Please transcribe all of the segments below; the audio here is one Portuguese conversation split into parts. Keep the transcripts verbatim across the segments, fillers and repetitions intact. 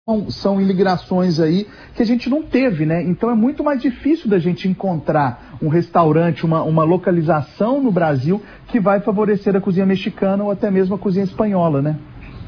São imigrações aí que a gente não teve, né? Então é muito mais difícil da gente encontrar um restaurante, uma, uma localização no Brasil que vai favorecer a cozinha mexicana ou até mesmo a cozinha espanhola, né?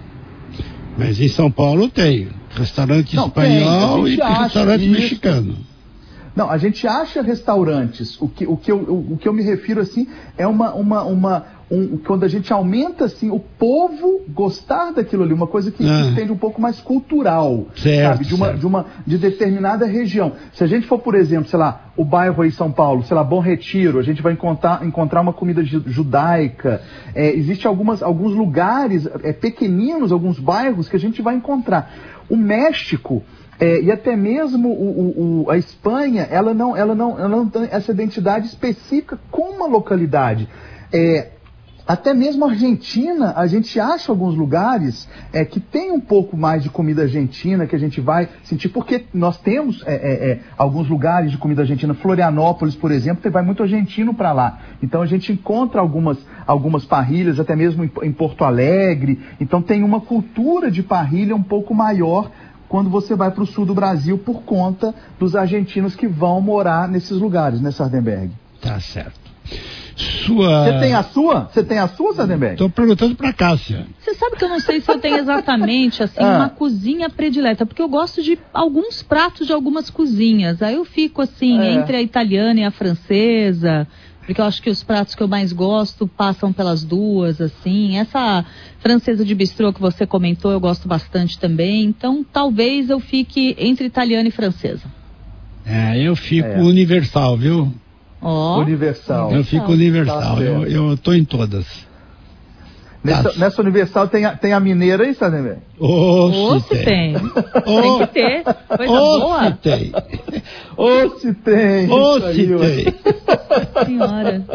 Mas em São Paulo tem restaurante não, espanhol tem, e tem restaurante isso. mexicano. Não, a gente acha restaurantes. O que, o que, eu, o, o que eu me refiro assim é uma, uma, uma um, quando a gente aumenta assim o povo gostar daquilo ali, uma coisa que, ah. que tende um pouco mais cultural, certo, sabe, de uma, certo. de uma de determinada região. Se a gente for, por exemplo, sei lá, o bairro aí São Paulo, sei lá, Bom Retiro, a gente vai encontrar, encontrar uma comida judaica. É, existe algumas, alguns lugares é, pequeninos, alguns bairros que a gente vai encontrar. O México É, e até mesmo o, o, o, a Espanha, ela não, ela, não, ela não tem essa identidade específica com uma localidade. É, até mesmo a Argentina, a gente acha alguns lugares é, que tem um pouco mais de comida argentina, que a gente vai sentir, porque nós temos é, é, é, alguns lugares de comida argentina. Florianópolis, por exemplo, vai muito argentino para lá. Então a gente encontra algumas, algumas parrilhas, até mesmo em, em Porto Alegre. Então tem uma cultura de parrilha um pouco maior quando você vai para o sul do Brasil por conta dos argentinos que vão morar nesses lugares, né, Sardenberg? Tá certo. Sua... Você tem a sua? Você tem a sua, Sardenberg? Estou perguntando para a Cássia. Você sabe que eu não sei se eu tenho exatamente assim, ah. uma cozinha predileta, porque eu gosto de alguns pratos de algumas cozinhas. Aí eu fico assim, é. entre a italiana e a francesa, porque eu acho que os pratos que eu mais gosto passam pelas duas, assim. Essa francesa de bistrô que você comentou, eu gosto bastante também. Então, talvez eu fique entre italiana e francesa. É, eu fico é. universal, viu? Oh. Universal. Eu fico universal, tá, eu, eu tô em todas. Nessa, tá. nessa universal tem a, tem a mineira aí, Sardenberg? Ô, se tem. tem. Tem que ter. Coisa oh, boa. Se tem. Ô, se tem. Ô, se aí, tem. Senhora.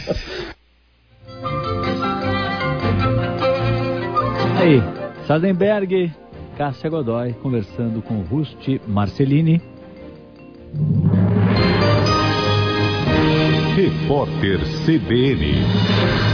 Aí, Sardenberg, Cássia Godoy, conversando com Rusty Marcelini. Repórter C B N.